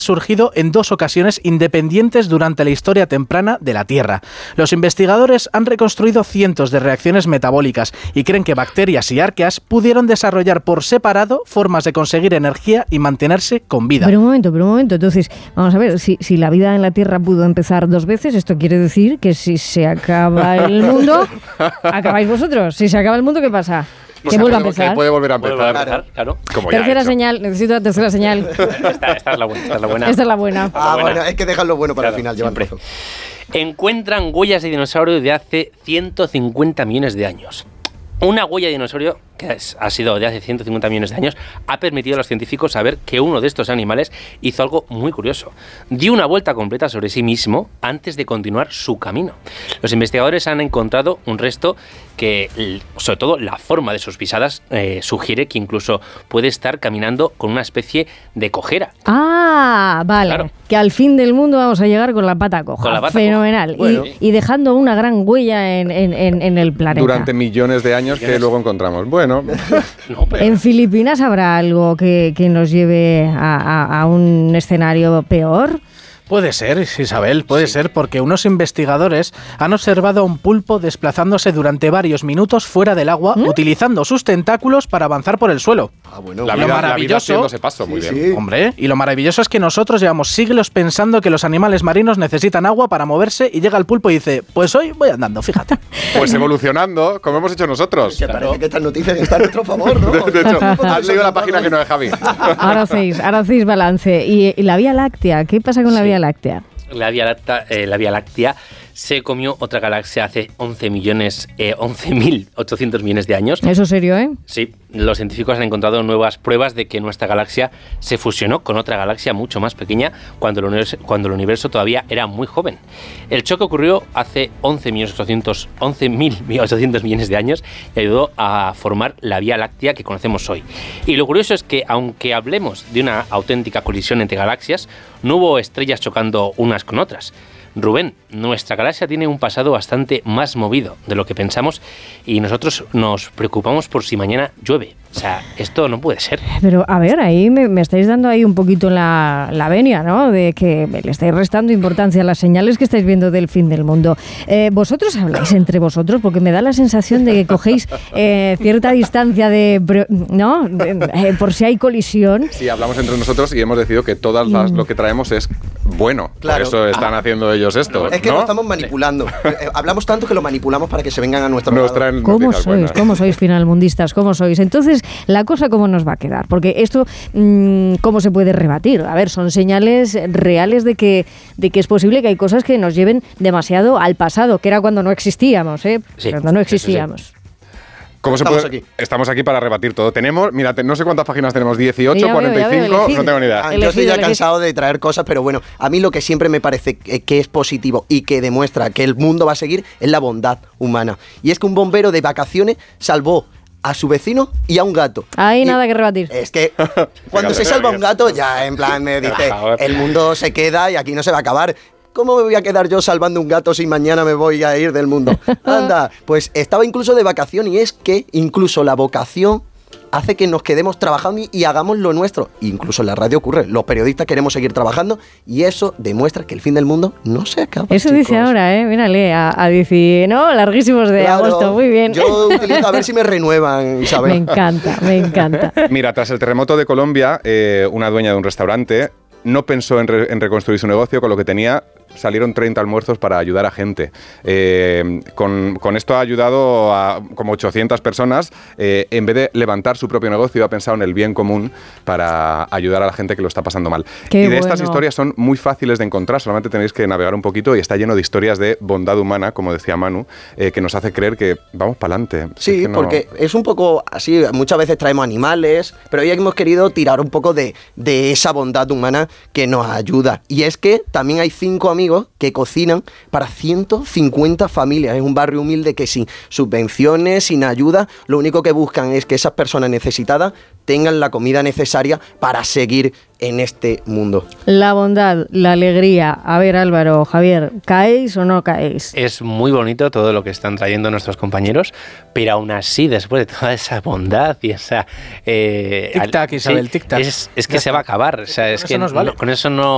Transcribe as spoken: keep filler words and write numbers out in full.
surgido en dos ocasiones independientes durante la historia temprana de la Tierra. Los investigadores han reconstruido cientos de reacciones metabólicas y creen que bacterias y arqueas pudieron desarrollar por separado formas de conseguir energía y mantenerse con vida. Pero un momento, pero un momento. Entonces, vamos a ver, si, si la vida en la Tierra pudo empezar dos veces, esto quiere decir que si se acaba el mundo, acabáis vosotros. Si se acaba el mundo, ¿qué pasa? Pues que vuelva a puede, empezar. Que puede volver a empezar. Puede volver a empezar, claro. Como ya Tercera ha hecho. señal, necesito la tercera señal. Esta, esta es la buena. Esta es la buena. Esta es la buena. Ah, buena. bueno, es que dejan lo bueno para Claro, el final, llevan siempre. razón. Encuentran huellas de dinosaurio de hace ciento cincuenta millones de años. Una huella de dinosaurio que es, ha sido de hace ciento cincuenta millones de años ha permitido a los científicos saber que uno de estos animales hizo algo muy curioso. Dio una vuelta completa sobre sí mismo antes de continuar su camino. Los investigadores han encontrado un resto que, sobre todo, la forma de sus pisadas eh, sugiere que incluso puede estar caminando con una especie de cojera. Ah, vale. Claro. Que al fin del mundo vamos a llegar con la pata coja. Con la pata Fenomenal. coja. Bueno. Y, y dejando una gran huella en, en, en, en el planeta. Durante millones de años que luego encontramos. Bueno, No, pero- ¿En Filipinas habrá algo que, que nos lleve a, a- a un escenario peor? Puede ser, Isabel, puede Sí. ser, porque unos investigadores han observado a un pulpo desplazándose durante varios minutos fuera del agua, ¿Mm? utilizando sus tentáculos para avanzar por el suelo. Ah, bueno. la lo vida, la vida maravilloso- haciéndose paso, muy Sí, bien. sí. Hombre, y lo maravilloso es que nosotros llevamos siglos pensando que los animales marinos necesitan agua para moverse y llega el pulpo y dice, pues hoy voy andando, fíjate. Pues evolucionando, como hemos hecho nosotros. Que parece que estas noticias están a nuestro favor, ¿no? De, de hecho, has leído la página que no es Javi. Ahora hacéis, ahora hacéis balance. ¿Y, y la Vía Láctea? ¿Qué pasa con la Sí. Vía Láctea? La Vía Láctea, eh, la Vía Láctea se comió otra galaxia hace once millones, eh, once mil ochocientos millones de años. Eso serio, ¿eh? Sí, los científicos han encontrado nuevas pruebas de que nuestra galaxia se fusionó con otra galaxia mucho más pequeña cuando el universo, cuando el universo todavía era muy joven. El choque ocurrió hace once mil ochocientos millones de años y ayudó a formar la Vía Láctea que conocemos hoy. Y lo curioso es que, aunque hablemos de una auténtica colisión entre galaxias, no hubo estrellas chocando unas con otras. Rubén, nuestra galaxia tiene un pasado bastante más movido de lo que pensamos y nosotros nos preocupamos por si mañana llueve. O sea, esto no puede ser. Pero a ver, ahí me, me estáis dando ahí un poquito la, la venia, ¿no? De que le estáis restando importancia a las señales que estáis viendo del fin del mundo. Eh, ¿Vosotros habláis entre vosotros? Porque me da la sensación de que cogéis eh, cierta distancia de, pre- ¿no? De- eh, por si hay colisión. Sí, hablamos entre nosotros y hemos decidido que todas las, lo que traemos es bueno. Claro. Por eso están haciendo ellos esto. Es que ¿no? lo estamos manipulando. Eh, Hablamos tanto que lo manipulamos para que se vengan a nuestro Nos lado. traen ¿Cómo noticias sois? buenas. ¿Cómo sois finalmundistas? ¿Cómo sois? Entonces, ¿la cosa cómo nos va a quedar? Porque esto, mmm, ¿cómo se puede rebatir? A ver, son señales reales de que, de que es posible que hay cosas que nos lleven demasiado al pasado, que era cuando no existíamos, ¿eh? Sí, Cuando no sí, sí, sí. existíamos. ¿Cómo se Estamos puede? aquí. Estamos aquí para rebatir todo. Tenemos, mira, te- no sé cuántas páginas tenemos, dieciocho, Ya veo, cuarenta y ya veo, cinco, elegid. no tengo ni idea. Ah, Elegid, yo estoy ya elegid. cansado de traer cosas, pero bueno, a mí lo que siempre me parece que, que es positivo y que demuestra que el mundo va a seguir es la bondad humana. Y es que un bombero de vacaciones salvó a su vecino y a un gato. Ahí Y nada que rebatir. Es que cuando Fíjate, se salva un Javier. gato, ya en plan me dice, Joder. el mundo se queda y aquí no se va a acabar. ¿Cómo me voy a quedar yo salvando un gato si mañana me voy a ir del mundo? Anda, pues estaba incluso de vacación y es que incluso la vocación hace que nos quedemos trabajando y, y hagamos lo nuestro. Incluso en la radio ocurre. Los periodistas queremos seguir trabajando y eso demuestra que el fin del mundo no se acaba. Eso chicos. dice ahora, ¿eh? Mírale, a, a dieci, ¿no? Larguísimos de Claro, agosto, muy bien. Yo utilizo a ver si me renuevan, Isabel. Me encanta, me encanta. Mira, tras el terremoto de Colombia, eh, una dueña de un restaurante no pensó en, re- en reconstruir su negocio, con lo que tenía salieron treinta almuerzos para ayudar a gente. Eh, con, con esto ha ayudado a como ochocientas personas. Eh, en vez de levantar su propio negocio, ha pensado en el bien común para ayudar a la gente que lo está pasando mal. Qué y de estas bueno. historias son muy fáciles de encontrar, solamente tenéis que navegar un poquito y está lleno de historias de bondad humana, como decía Manu, eh, que nos hace creer que vamos para adelante. Sí, porque es un poco así, muchas veces traemos animales, pero hoy hemos querido tirar un poco de, de esa bondad humana que nos ayuda. Y es que también hay cinco amigos que cocinan para ciento cincuenta familias. Es un barrio humilde que sin subvenciones, sin ayuda, lo único que buscan es que esas personas necesitadas tengan la comida necesaria para seguir en este mundo. La bondad, la alegría. A ver, Álvaro, Javier, ¿caéis o no caéis? Es muy bonito todo lo que están trayendo nuestros compañeros, pero aún así, después de toda esa bondad y esa... Eh, Tic-tac, al- Isabel, tic-tac. Es, es que Ya se está. va a acabar. O sea, es Con que eso nos vale. no- con eso no...